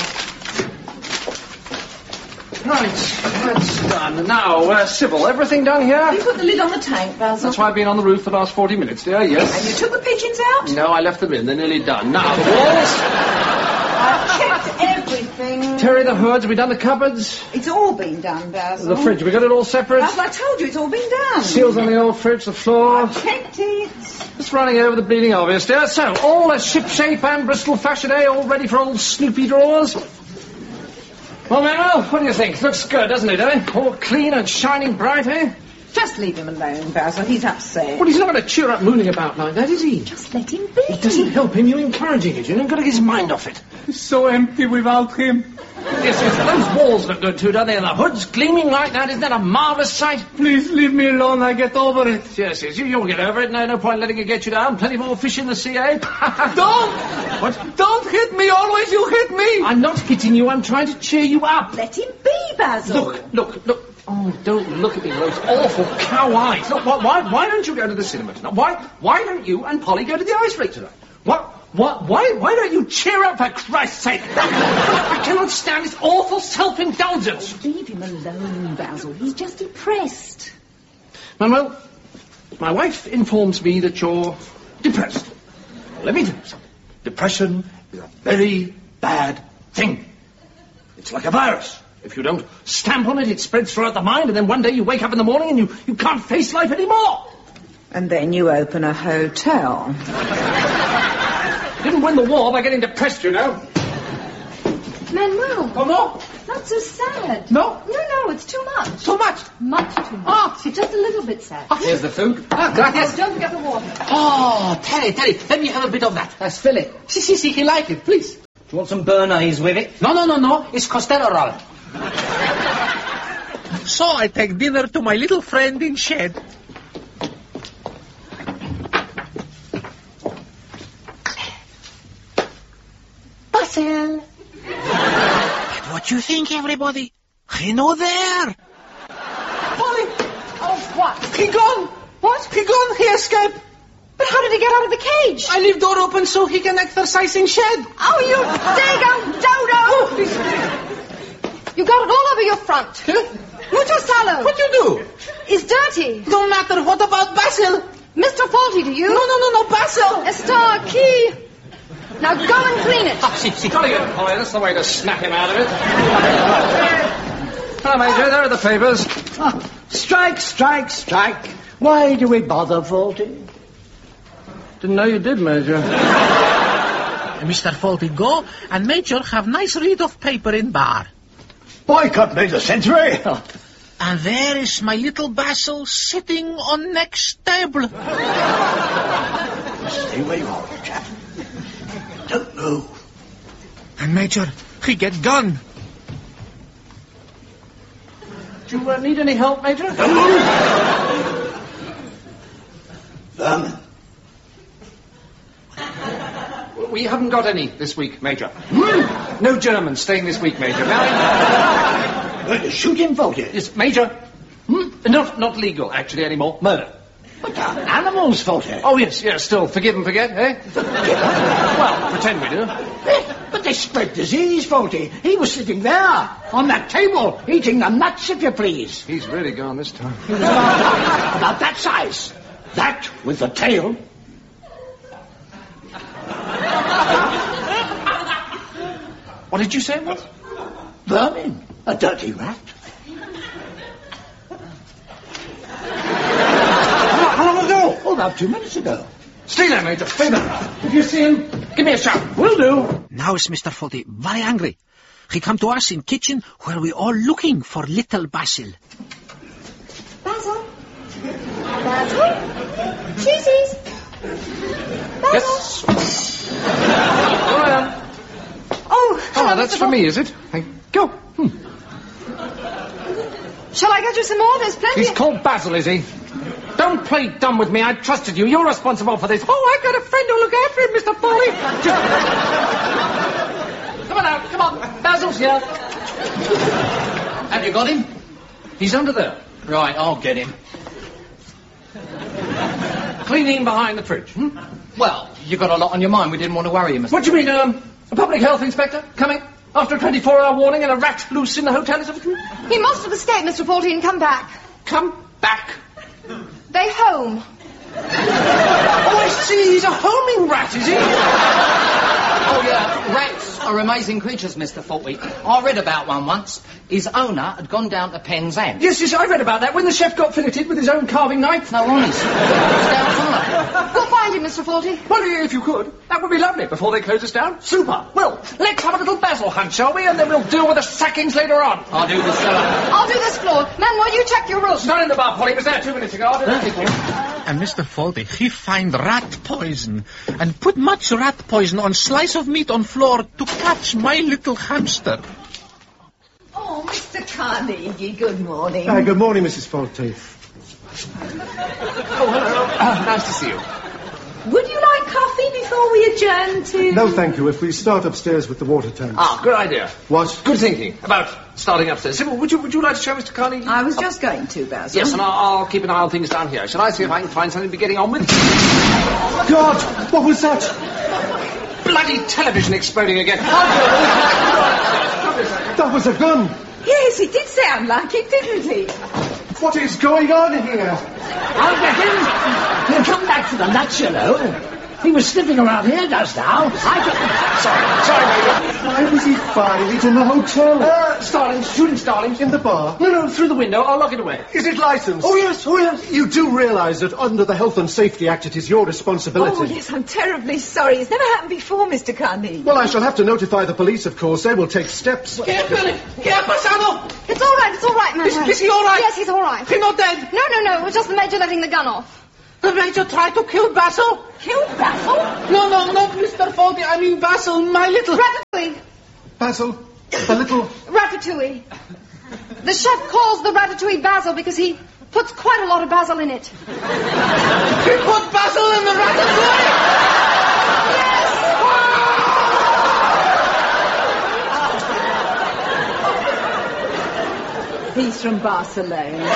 Right, that's done. Now, Sybil, everything done here? You put the lid on the tank, Basil. That's why I've been on the roof the last 40 minutes, dear, yes. And you took the pigeons out? No, I left them in. They're nearly done. Now, the walls... I've checked everything. Terry, the hoods, have we done the cupboards? It's all been done, Basil. The fridge, we got it all separate? Basil, I told you, it's all been done. Seals on the old fridge, the floor. I've checked it. Just running over the bleeding obvious, dear. So, all a ship-shape and Bristol fashion, eh? All ready for old Snoopy drawers? Well, Manuel, what do you think? Looks good, doesn't it, eh? All clean and shining bright, eh? Just leave him alone, Basil. He's upset. Well, he's not going to cheer up mooning about like that, is he? Just let him be. It doesn't help him. You're encouraging it. You've got to get his mind off it. It's so empty without him. Yes, those walls look good too, don't they? And the hood's gleaming like that. Isn't that a marvellous sight? Please leave me alone. I get over it. Yes, you'll get over it. No point letting it get you down. Plenty more fish in the sea, eh? Don't! What? Don't hit me. Always you hit me. I'm not hitting you. I'm trying to cheer you up. Let him be, Basil. Look. Oh, don't look at me with those awful cow eyes. Look, why don't you go to the cinema tonight? Why don't you and Polly go to the ice rink tonight? What? Why don't you cheer up, for Christ's sake? I cannot stand this awful self-indulgence. Oh, leave him alone, Basil. He's just depressed. Manuel, my wife informs me that you're depressed. Let me tell you something. Depression is a very bad thing. It's like a virus. If you don't stamp on it, it spreads throughout the mind, and then one day you wake up in the morning and you can't face life anymore. And then you open a hotel. Didn't win the war by getting depressed, you know. Manuel. Oh, no? Not so sad. No? No, it's too much. Too much? Much too much. Just a little bit sad. Here's the food. Gracias. Oh, don't forget the water. Oh, Terry, let me have a bit of that. Let's fill it. See, he like it, please. Do you want some Bernays with it? No, it's Costello roll. So I take dinner to my little friend in shed. Basil. But what you think, everybody? He no there. Polly! Oh, what? He gone. What? He gone. He escaped. But how did he get out of the cage? I leave door open so he can exercise in shed. Oh, you dago dodo! You got it all over your front. Mucho salo. What you do? It's dirty. No matter. What about Basil? Mr. Faulty, do you? No, Basil. Star key. Now go and clean it. See, gotta get it, Polly. That's the way to snap him out of it. Hello, Major. There are the papers. Oh, strike. Why do we bother, Faulty? Didn't know you did, Major. Mr. Faulty go, and Major have nice read of paper in bar. Boycott Major Century. And there is my little Basil sitting on next table. Stay where you are, chap. Don't move. And Major, he get gun. Do you need any help, Major? Vermin. We haven't got any this week, Major. No Germans staying this week, Major. Going to shoot him, Faulty? Yes, Major. Not legal, actually, anymore. Murder. But they're animals, Faulty. Oh, yes, still forgive and forget, eh? Well, pretend we do. But they spread disease, Faulty. He was sitting there, on that table, eating the nuts, if you please. He's really gone this time. He was about that size. That, with the tail. What did you say it was? Vermin. A dirty rat. How long ago? Oh, about 2 minutes ago. Stay there, Major. Stay there. If you see him, give me a shout. Will do. Now is Mr. Faulty very angry. He come to us in kitchen where we all looking for little Basil. Basil? Cheesies? Yes. Here I am. Oh, hello, that's Mr. for me, is it? Thank you. Shall I get you some more? There's plenty. He's called Basil, is he? Don't play dumb with me. I trusted you. You're responsible for this. Oh, I've got a friend who'll look after him, Mr. Foley. Come on out. Come on. Basil's here. Have you got him? He's under there. Right, I'll get him. Cleaning behind the fridge. Well, you got a lot on your mind. We didn't want to worry you, Mr. What do you mean, a public health inspector coming? After a 24-hour warning and a rat loose in the hotel, is that what you mean? He must have escaped, Mr. Faulty, and come back. Come back? They home. Oh, I see. He's a homing rat, is he? Oh, yeah. Rats are amazing creatures, Mr. Faulty. I read about one once. His owner had gone down to Penzance. Yes, I read about that. When the chef got filleted with his own carving knife. No, honest. It was down far. Go find him, Mr. Faulty. Well, if you could, that would be lovely before they close us down. Super. Well, let's have a little Basil hunt, shall we? And then we'll deal with the sackings later on. I'll do the cellar. I'll do this floor. Manuel, you check your room. It's not in the bar, Polly. It was there 2 minutes ago. I'll do that. And Mr. Faulty, he find rat poison and put much rat poison on slice of meat on floor to catch my little hamster. Oh, Mr. Carnegie, good morning. Good morning, Mrs. Faulty. Oh, hello. Nice to see you. Would you like coffee before we adjourn to... No, thank you. If we start upstairs with the water tanks. Good idea. What? Good thinking about starting upstairs. Sybil, would you like to show Mr. Carnegie? I was just going to, Basil. Yes, and I'll keep an eye on things down here. Shall I see if I can find something to be getting on with? God! What was that? bloody television exploding again. That was a gun. Yes, it did sound like it, didn't it? What is going on here? I reckon he'll come back to the nuts, you know. He was sniffing around here just now. Sorry, Major. Why was he firing it in the hotel? Starlings, shooting starlings. In the bar? No, through the window. I'll lock it away. Is it licensed? Oh, yes. You do realise that under the Health and Safety Act it is your responsibility. Oh, yes, I'm terribly sorry. It's never happened before, Mr. Carnegie. Well, I shall have to notify the police, of course. They will take steps. Get Bassano! It's all right, Manuel. Is he all right? Yes, he's all right. He's not dead? No, it was just the Major letting the gun off. The Major tried to kill Basil? Killed Basil? No, not Mr. Foldy. I mean Basil, my little... Ratatouille. Basil, the little... Ratatouille. The chef calls the ratatouille basil because he puts quite a lot of basil in it. He put basil in the ratatouille? Yes! He's from Barcelona.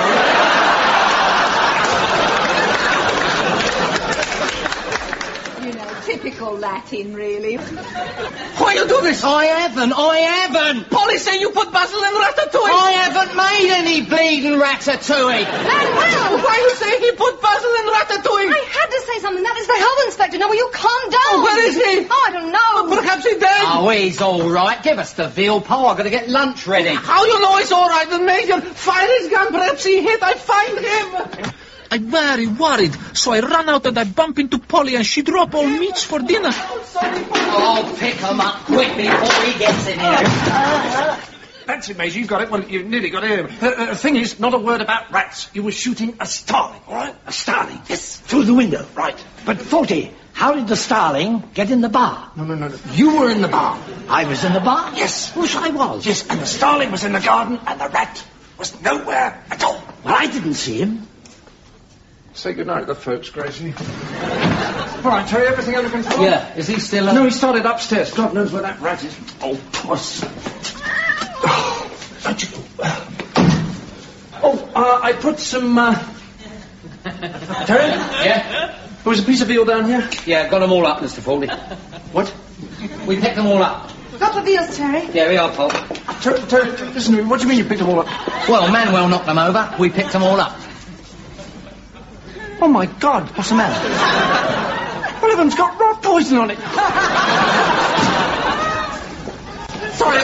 Typical Latin, really. Why you do this? I haven't. Polly say you put basil in ratatouille. I haven't made any bleeding ratatouille. Manuel! Why you say he put basil in ratatouille? I had to say something. That is the health inspector. Now, will you calm down? Oh, where is he? Oh, I don't know. Perhaps he's dead. Oh, he's all right. Give us the veal, Paul. I've got to get lunch ready. How you know he's all right? The Major fired his gun. Perhaps he hit. I find him. I'm very worried, so I run out and I bump into Polly and she drop all meats for dinner. Oh, pick him up quick before he gets in here. That's it, Major. You got it. Well, you nearly got it. The thing is, not a word about rats. You were shooting a starling, all right? A starling? Yes, through the window. Right. But, Forty, how did the starling get in the bar? No. You were in the bar. I was in the bar? Yes. Wish I was. Yes, and the starling was in the garden and the rat was nowhere at all. Well, I didn't see him. Say goodnight to the folks, Gracie. All right, Terry, everything under control? Yeah, is he still up? No, he started upstairs. God knows where that rat is. Oh, puss. I put some, Terry? Yeah? There was a piece of veal down here? Yeah, got them all up, Mr. Foldy. What? We picked them all up. Got the veals, Terry. Yeah, we are, Paul. Terry, listen to me. What do you mean you picked them all up? Well, Manuel knocked them over. We picked them all up. Oh, my God. What's the matter? One of them's got rat poison on it. Sorry.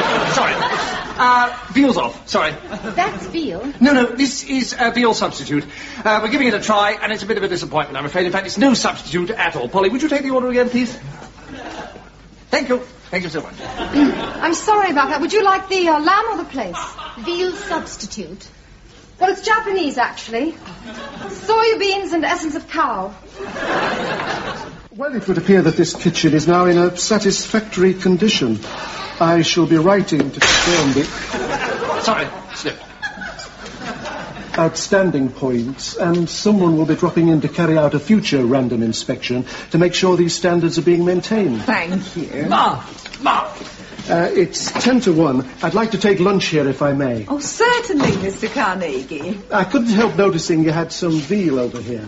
Veal's off. Sorry. That's veal. No, this is a veal substitute. We're giving it a try, and it's a bit of a disappointment, I'm afraid. In fact, it's no substitute at all. Polly, would you take the order again, please? Thank you. Thank you so much. I'm sorry about that. Would you like the lamb or the plaice? Veal substitute. Well, it's Japanese, actually. Soybeans and essence of cow. Well, it would appear that this kitchen is now in a satisfactory condition. I shall be writing to confirm the... Sorry, slip. Outstanding points, and someone will be dropping in to carry out a future random inspection to make sure these standards are being maintained. Thank you. Ma! It's 1:50. I'd like to take lunch here, if I may. Oh, certainly, Mr. Carnegie. I couldn't help noticing you had some veal over here.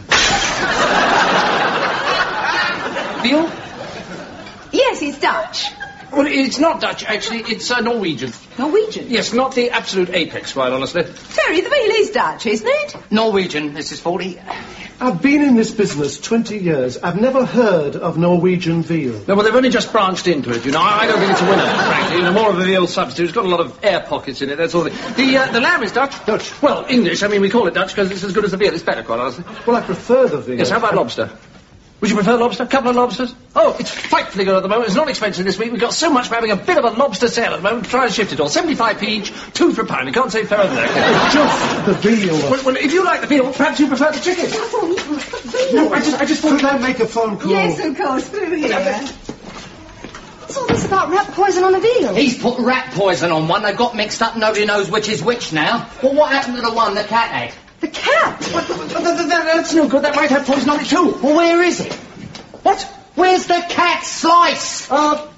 Veal? Yes, it's Dutch. Well, it's not Dutch, actually. It's Norwegian. Norwegian? Yes, not the absolute apex, quite honestly. Terry, the veal is Dutch, isn't it? Norwegian, Mrs. Foldy. I've been in this business 20 years. I've never heard of Norwegian veal. No, well, they've only just branched into it, you know. I don't think it's a winner, frankly. You know, more of a veal substitute. It's got a lot of air pockets in it, that's all. The lamb is Dutch. Dutch? Well, English. I mean, we call it Dutch because it's as good as the veal. It's better, quite honestly. Well, I prefer the veal. Yes, how about lobster? Would you prefer lobster? A couple of lobsters? Oh, it's frightfully good at the moment. It's not expensive this week. We've got so much we're having a bit of a lobster sale at the moment. Try and shift it all. 75p each, 2 for a pound. You can't say fairer than that. Just the veal. Well, if you like the veal, perhaps you prefer the chicken. No, I just thought I'd make a phone call. Yes, of course, through here. What's all this about rat poison on a veal? He's put rat poison on one. They got mixed up. Nobody knows which is which now. Well, what happened to the one the cat had? The cat? That's no good. That might have poison on it too. Well, where is it? What? Where's the cat slice? Up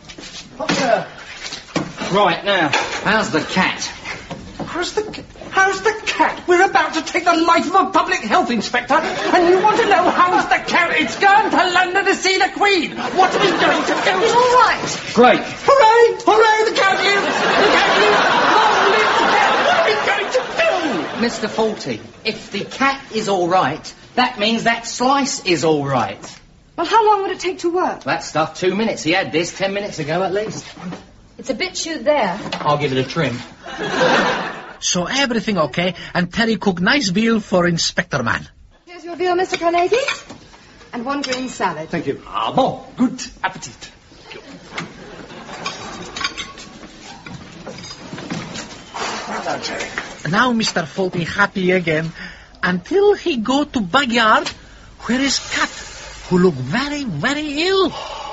there. Right, now, how's the cat? How's the cat? cat. We're about to take the life of a public health inspector, and you want to know how's the cat? It's going to London to see the Queen. What are we going to do? It's all right. Great. Hooray! Hooray! The cat lives! The cat lives! Long live the cat! What are we going to do? Mr. Faulty, if the cat is all right, that means that slice is all right. Well, how long would it take to work? That stuff, 2 minutes. He had this 10 minutes ago at least. It's a bit chewed there. I'll give it a trim. So everything okay, and Terry cook nice veal for Inspector Man. Here's your veal, Mr. Carnegie. And 1 green salad. Thank you. Ah, bon. Good appetit. Well done, Terry. Now Mr. Faulty happy again, until he go to backyard, where is cat, who look very, very ill.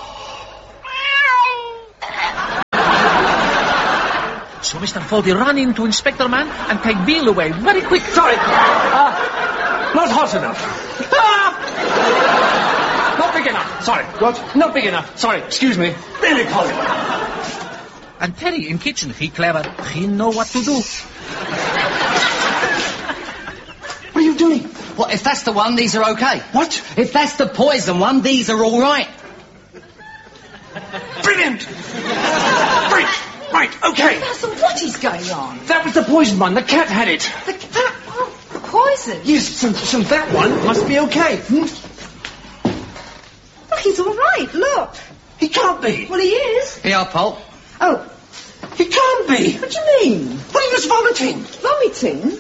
So Mr. Faulty run into Inspector Man and take veal away very quick. Sorry. Not hot enough. Not big enough. Sorry. What? Not big enough. Sorry. Excuse me. Really cold. And Terry in kitchen, he clever. He know what to do. What are you doing? Well, if that's the one, these are okay. What? If that's the poison one, these are all right. Brilliant. Right, okay. Basil, what is going on? That was the poison one. The cat had it. The poison? Yes, so that one must be okay. Well, he's all right, look. He can't be. Well, he is. Here, Paul. Oh. He can't be. What do you mean? Well, he was vomiting. Vomiting?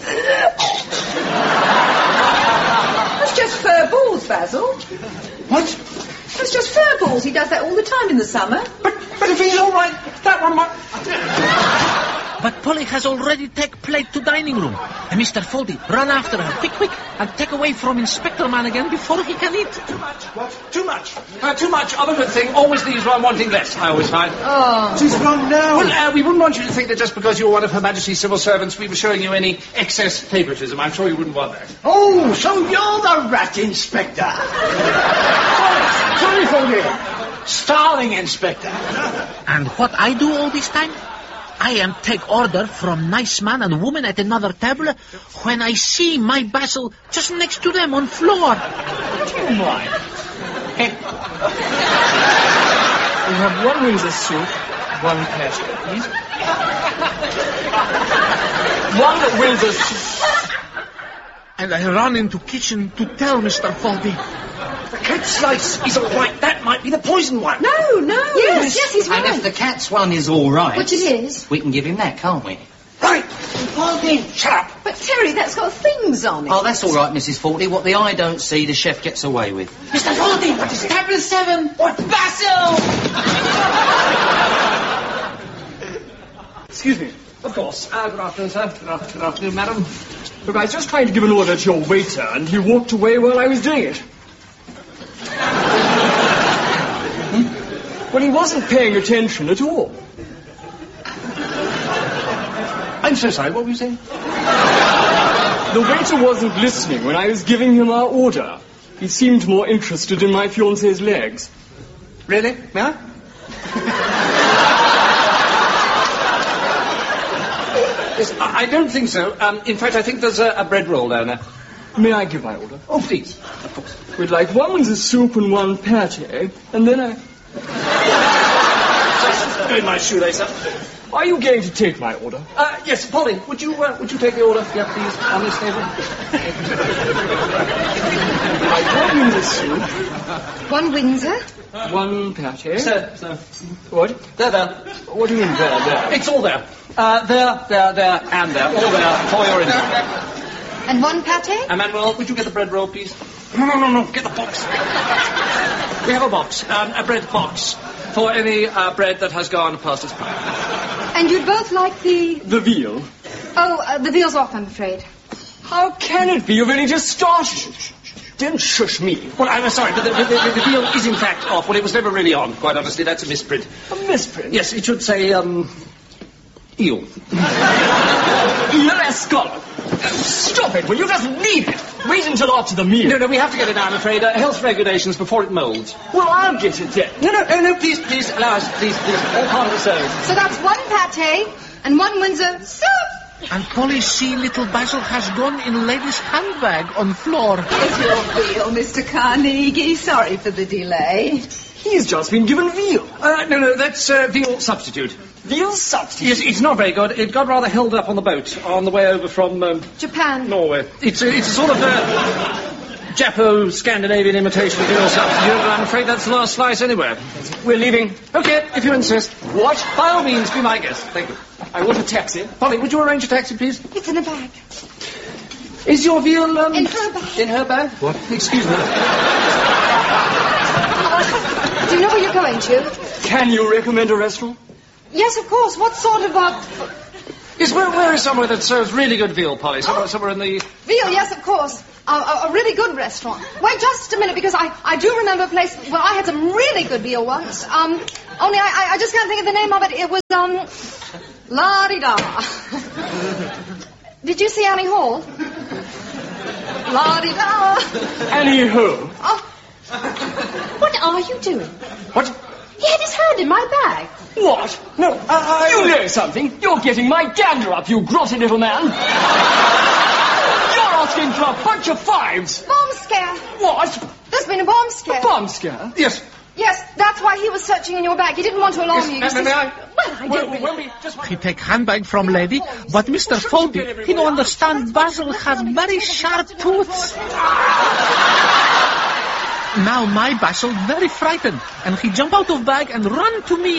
That's just fur balls, Basil. What? That's just fur balls. He does that all the time in the summer. But if he's all right, that one might... But Polly has already take plate to dining room. And Mr. Faulty run after her, quick, and take away from Inspector Man again before he can eat. Too much. What? Too much. Too much. Other good thing always leaves one wanting less, I always find. Oh. She's gone now. Well, we wouldn't want you to think that just because you're one of Her Majesty's civil servants we were showing you any excess favouritism. I'm sure you wouldn't want that. Oh, so you're the rat inspector. Sorry, Faulty. Starling inspector. And what I do all this time? I am take order from nice man and woman at another table when I see my Basil just next to them on floor. Why? We have 1 Windsor soup, 1 pastry, please. 1 Windsor soup. And I run into kitchen to tell Mr. Faulty. The cat slice is all right. That might be the poison one. No. Yes, he's right. And if the cat's one is all right... Which it is. We can give him that, can't we? Right. Faulty, shut up. But, Terry, that's got things on it. Oh, that's all right, Mrs. Faulty. What the eye don't see, the chef gets away with. Mr. Faulty, what is it? Table 7. What? Basil! Excuse me. Of course. Good afternoon, sir. Good afternoon, madam. Look, I was just trying to give an order to your waiter, and he walked away while I was doing it. Well, he wasn't paying attention at all. I'm so sorry, what were you saying? The waiter wasn't listening when I was giving him our order. He seemed more interested in my fiancée's legs. Really? May I? Yes, I don't think so. In fact, I think there's a bread roll down there. May I give my order? Oh, please. Of course. We'd like 1 Windsor soup and 1 pate, and then I... Just in my shoelace up. Are you going to take my order? Yes, Polly, would you take the order? Yeah, please, on this table. Like 1 Windsor soup. 1 Windsor? 1 pate. Sir. What? There. What do you mean, there? It's all there. There, and there. All there for your interest. And 1 pate? Emmanuel, would you get the bread roll, please? No. Get the box. We have a box, a bread box, for any bread that has gone past its prime. And you'd both like the... The veal. Oh, the veal's off, I'm afraid. How can it be? You've only just started. Don't shush me. Well, I'm sorry, but the veal is in fact off. Well, it was never really on, quite honestly. That's a misprint. A misprint? Yes, it should say, eel. Eel escallop. Stop it, will you? Just leave it. Wait until after the meal. No, we have to get it, I'm afraid. Health regulations before it moulds. Well, I'll get it then. No, please, allow us, please. All part of the service. So that's 1 pate and 1 Windsor soup. And Polly see little Basil has gone in lady's handbag on floor. It's your veal, Mr. Carnegie. Sorry for the delay. He's just been given veal. No, that's veal substitute. Veal substitute? Yes, it's not very good. It got rather held up on the boat on the way over from... Japan. Norway. It's a sort of Japo-Scandinavian imitation of veal substitute, but I'm afraid that's the last slice anyway. We're leaving. Okay, if you insist. What? By all means, be my guest. Thank you. I want a taxi. Polly, would you arrange a taxi, please? It's in a bag. Is your veal, In her bag. In her bag? What? Excuse me. Do you know where you're going to? Can you recommend a restaurant? Yes, of course. What sort of, Yes, where is somewhere that serves really good veal, Polly? Somewhere in the... Veal, yes, of course. A really good restaurant. Wait just a minute, because I do remember a place where I had some really good veal once. Only I just can't think of the name of it. It was, La-di-da. Did you see Annie Hall? La-di-da. Annie who? Oh. What are you doing? What? He had his hand in my bag. What? No, you know something. You're getting my gander up, you grotty little man. You're asking for a bunch of fives. Bomb scare. What? There's been a bomb scare. A bomb scare? Yes. Yes, that's why he was searching in your bag. He didn't want to alarm you. May I? Well, I don't really. He take handbag from lady, but Mr. Foldy, he don't understand Basil has very sharp tooths. Now my Basil very frightened, and he jump out of bag and run to me